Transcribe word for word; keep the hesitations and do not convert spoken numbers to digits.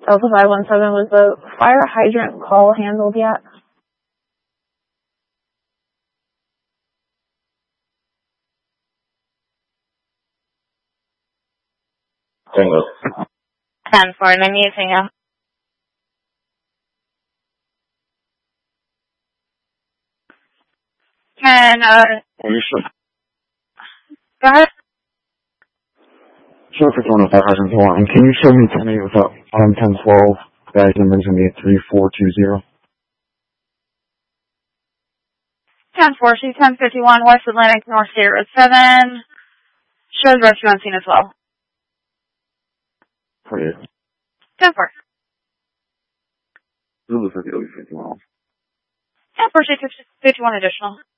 Delta five one seven, was the fire hydrant call handled yet? Tango. ten four, and I'm using a... Can, uh... Are you sure? Go ahead. Sure, for one oh five Hudson Line. Can you show me ten eight with on ten twelve? Guys, numbers gonna be at three four two zero. ten four, she's ten fifty-one, West Atlantic, North Sierra seven. Shows rescue on scene as well. Pretty. ten four. Zulu fifty, fifty-one. ten four, she's fifty-one additional.